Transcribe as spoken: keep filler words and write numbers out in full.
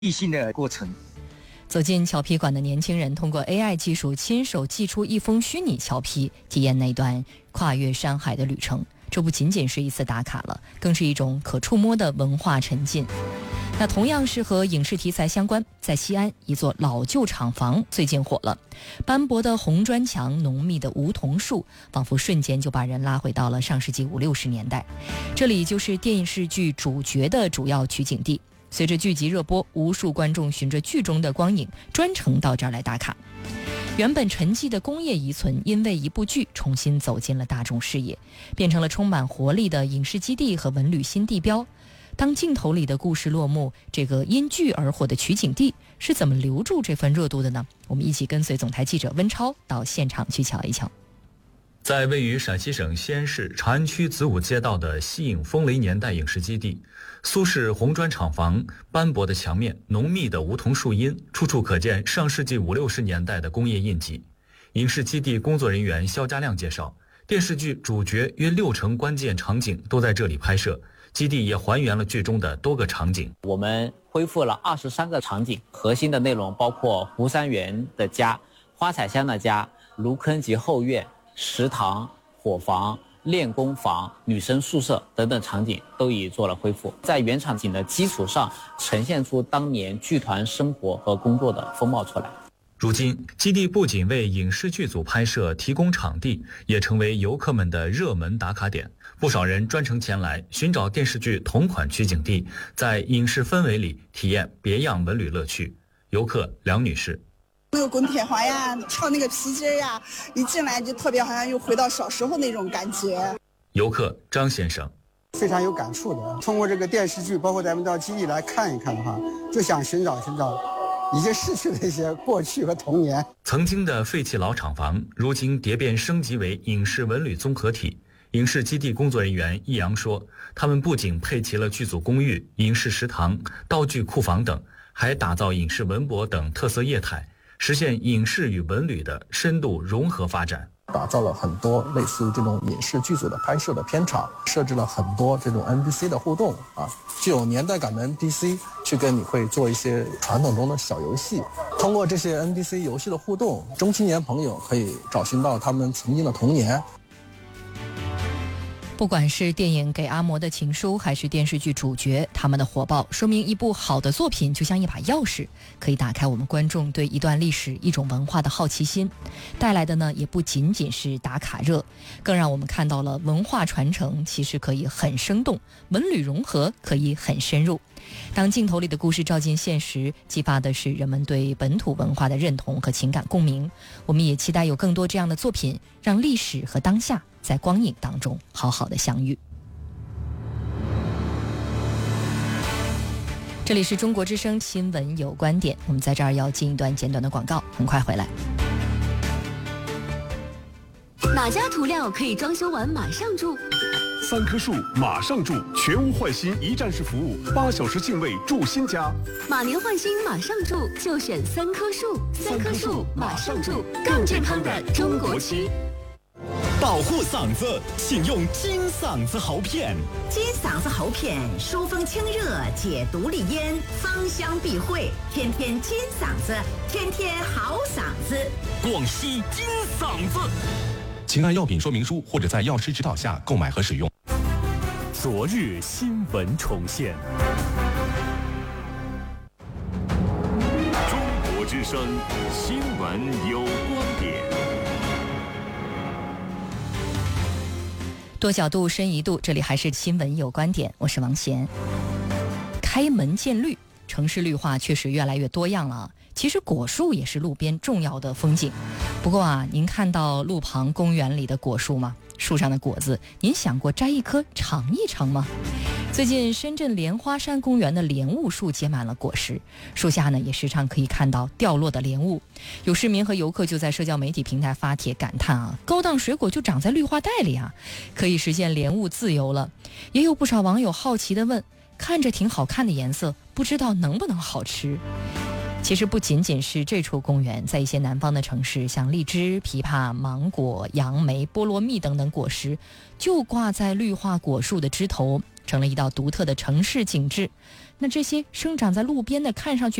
异性的过程。 走进侨批馆的年轻人，通过 A I 技术亲手寄出一封虚拟侨批，体验那段跨越山海的旅程。这不仅仅是一次打卡了，更是一种可触摸的文化沉浸。那同样是和影视题材相关，在西安一座老旧厂房最近火了，斑驳的红砖墙，浓密的梧桐树，仿佛瞬间就把人拉回到了上世纪五六十年代。这里就是电视剧主角的主要取景地。随着剧集热播，无数观众循着剧中的光影专程到这儿来打卡。原本沉寂的工业遗存，因为一部剧重新走进了大众视野，变成了充满活力的影视基地和文旅新地标。当镜头里的故事落幕，这个因剧而火的取景地是怎么留住这份热度的呢？我们一起跟随总台记者温超到现场去瞧一瞧。 在位于陕西省西安市长安区子午街道的西影风雷年代影视基地，苏式红砖厂房，斑驳的墙面，浓密的梧桐树荫，处处可见上世纪五六十年代的工业印记。影视基地工作人员肖家亮介绍，电视剧主角约六成关键场景都在这里拍摄，基地也还原了剧中的多个场景。 我们恢复了二十三个场景，核心的内容包括湖山园的家、花彩香的家、芦坑及后院、食堂、伙房、练功房、女生宿舍等等场景都已做了恢复，在原场景的基础上呈现出当年剧团生活和工作的风貌出来。 如今，基地不仅为影视剧组拍摄提供场地，也成为游客们的热门打卡点。不少人专程前来寻找电视剧同款取景地，在影视氛围里体验别样文旅乐趣。游客梁女士， 那个滚铁环呀，跳那个皮筋呀，一进来就特别好像又回到小时候那种感觉。 游客张先生， 非常有感触的。通过这个电视剧，包括咱们到基地来看一看的话，就想寻找寻找已经逝去的一些过去和童年。 曾经的废弃老厂房，如今蝶变升级为影视文旅综合体。影视基地工作人员易阳说，他们不仅配齐了剧组公寓、影视食堂、道具库房等，还打造影视文博等特色业态，实现影视与文旅的深度融合发展。 打造了很多类似于这种影视剧组的拍摄的片场，设置了很多这种 N P C 的互动啊，具有年代感的 N P C 去跟你会做一些传统中的小游戏。通过这些 N P C 游戏的互动，中青年朋友可以找寻到他们曾经的童年。 不管是电影《给阿嬷的情书》还是电视剧主角，他们的火爆说明一部好的作品就像一把钥匙，可以打开我们观众对一段历史、一种文化的好奇心，带来的呢也不仅仅是打卡热，更让我们看到了文化传承其实可以很生动，文旅融合可以很深入。当镜头里的故事照进现实，激发的是人们对本土文化的认同和情感共鸣。我们也期待有更多这样的作品，让历史和当下在光影当中好好的相遇。这里是中国之声新闻有观点，我们在这儿要进一段简短的广告，很快回来。 哪家涂料可以装修完马上住？ 三棵树马上住，全屋换新一站式服务，八小时净位住新家。 马年换新马上住，就选三棵树。三棵树马上住，更健康的中国区。 保护嗓子，请用金嗓子喉片。 金嗓子喉片疏风清热，解毒利咽，芳香避秽，天天金嗓子，天天好嗓子。 广西金嗓子，请按药品说明书或者在药师指导下购买和使用。 昨日新闻重现， 中国之声新闻有观点。 多角度深一度，这里还是新闻有观点，我是王贤。开门见绿，城市绿化确实越来越多样了。其实果树也是路边重要的风景。不过啊，您看到路旁公园里的果树吗？树上的果子，您想过摘一颗尝一尝吗？最近深圳莲花山公园的莲雾树结满了果实，树下呢也时常可以看到掉落的莲雾。有市民和游客就在社交媒体平台发帖感叹啊，高档水果就长在绿化带里啊，可以实现莲雾自由了。也有不少网友好奇地问，看着挺好看的颜色，不知道能不能好吃？其实不仅仅是这处公园，在一些南方的城市，像荔枝、枇杷、芒果、杨梅、菠萝蜜等等果实，就挂在绿化果树的枝头，成了一道独特的城市景致。 那这些生长在路边的看上去